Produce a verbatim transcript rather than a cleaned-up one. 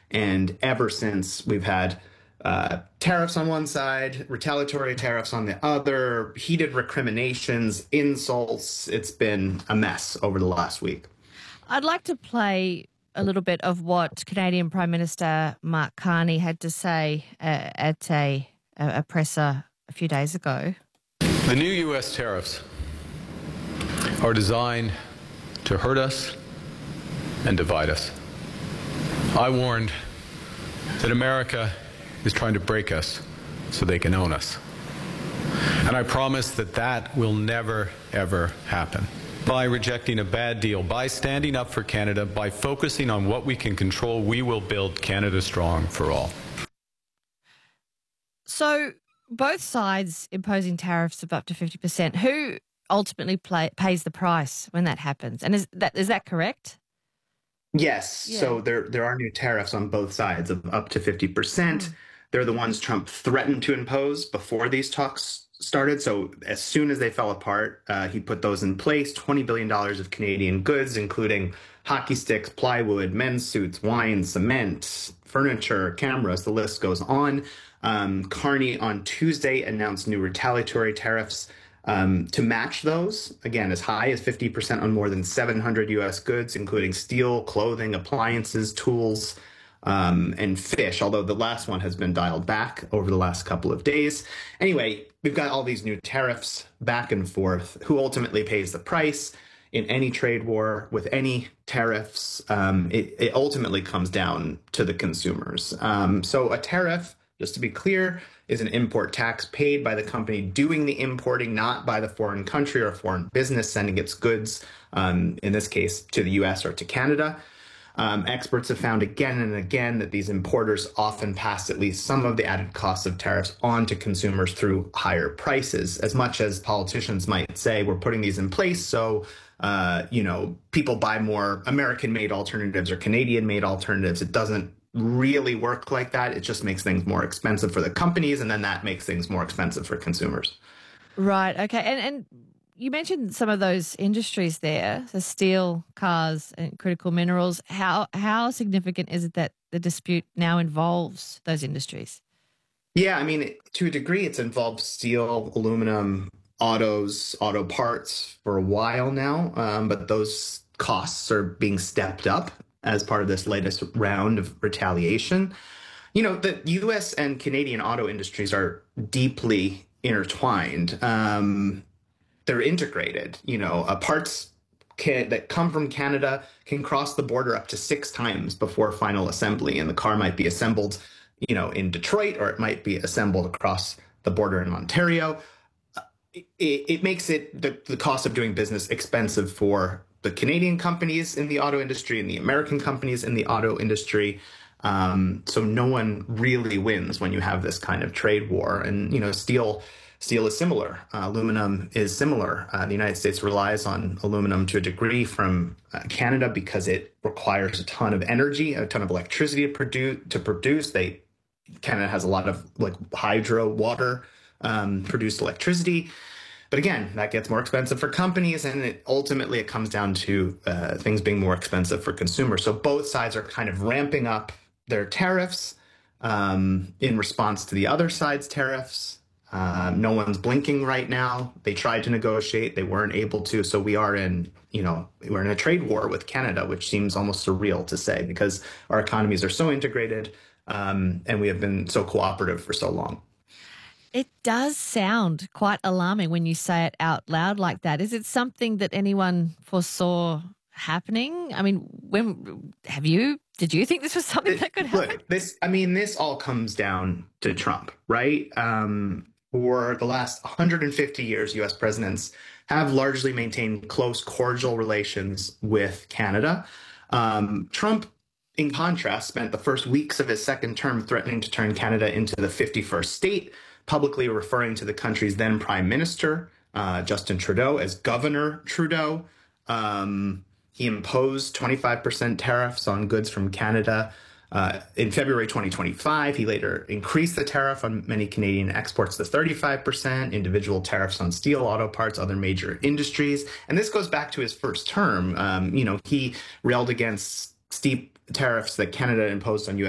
And ever since, we've had uh, tariffs on one side, retaliatory tariffs on the other, heated recriminations, insults. It's been a mess over the last week. I'd like to play a little bit of what Canadian Prime Minister Mark Carney had to say uh, at a, a presser a few days ago. The new U S tariffs are designed to hurt us and divide us. I warned that America is trying to break us so they can own us. And I promise that that will never, ever happen. By rejecting a bad deal, by standing up for Canada, by focusing on what we can control, we will build Canada strong for all. So both sides imposing tariffs of up to fifty percent. Who ultimately play, pays the price when that happens? And is that is that correct? Yes. Yeah. So there there are new tariffs on both sides of up to fifty percent. Mm. They're the ones Trump threatened to impose before these talks started. So as soon as they fell apart, uh, he put those in place. twenty billion dollars of Canadian goods, including hockey sticks, plywood, men's suits, wine, cement, furniture, cameras, the list goes on. Um, Carney on Tuesday announced new retaliatory tariffs um, to match those, again, as high as fifty percent on more than seven hundred U S goods, including steel, clothing, appliances, tools, um, and fish, although the last one has been dialed back over the last couple of days. Anyway, we've got all these new tariffs back and forth. Who ultimately pays the price in any trade war with any tariffs? Um, it, it ultimately comes down to the consumers. Um, so a tariff, just to be clear, is an import tax paid by the company doing the importing, not by the foreign country or foreign business sending its goods, um, in this case, to the U S or to Canada. Um, experts have found again and again that these importers often pass at least some of the added costs of tariffs on to consumers through higher prices. As much as politicians might say, we're putting these in place so, uh, you know, people buy more American-made alternatives or Canadian-made alternatives, it doesn't really work like that. It just makes things more expensive for the companies, and then that makes things more expensive for consumers. Right. Okay. And and you mentioned some of those industries there, the steel, cars, and critical minerals. How how significant is it that the dispute now involves those industries? Yeah, I mean, to a degree, it's involved steel, aluminum, autos, auto parts for a while now, um, but those costs are being stepped up as part of this latest round of retaliation. You know, the U S and Canadian auto industries are deeply intertwined. Um, they're integrated. You know, uh, parts can, that come from Canada can cross the border up to six times before final assembly, and the car might be assembled, you know, in Detroit, or it might be assembled across the border in Ontario. It, it makes it the, the cost of doing business expensive for the Canadian companies in the auto industry and the American companies in the auto industry. Um, so no one really wins when you have this kind of trade war. And, you know, steel steel is similar. Uh, aluminum is similar. Uh, the United States relies on aluminum to a degree from uh, Canada because it requires a ton of energy, a ton of electricity to produce. To produce. They Canada has a lot of like hydro water um, produced electricity. But again, that gets more expensive for companies, and it, ultimately it comes down to uh, things being more expensive for consumers. So both sides are kind of ramping up their tariffs um, in response to the other side's tariffs. Uh, no one's blinking right now. They tried to negotiate. They weren't able to. So we are in, you know, we're in a trade war with Canada, which seems almost surreal to say because our economies are so integrated um, and we have been so cooperative for so long. It does sound quite alarming when you say it out loud like that. Is it something that anyone foresaw happening? I mean, when have you, did you think this was something it, that could happen? Look, this, I mean, this all comes down to Trump, right? Um, for the last one hundred fifty years, U S presidents have largely maintained close, cordial relations with Canada. Um, Trump, in contrast, spent the first weeks of his second term threatening to turn Canada into the fifty-first state, publicly referring to the country's then prime minister, uh, Justin Trudeau, as Governor Trudeau. Um, he imposed twenty-five percent tariffs on goods from Canada. Uh, in February twenty twenty-five, he later increased the tariff on many Canadian exports to thirty-five percent, individual tariffs on steel, auto parts, other major industries. And this goes back to his first term. Um, you know, he railed against steep tariffs that Canada imposed on U S